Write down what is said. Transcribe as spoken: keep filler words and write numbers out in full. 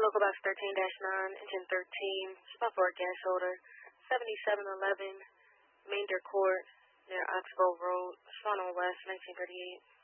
local box thirteen dash nine, engine thirteen, spot for a gas holder, seventy-seven eleven, Mander Court, near Oxbow Road, Toronto West, nineteen thirty-eight.